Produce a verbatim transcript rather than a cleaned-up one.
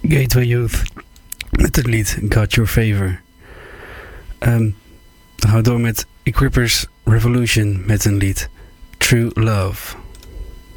Gateway Youth met het lied Got Your Favor. Um, dan gaan we door met Equippers Revolution met een lied True Love.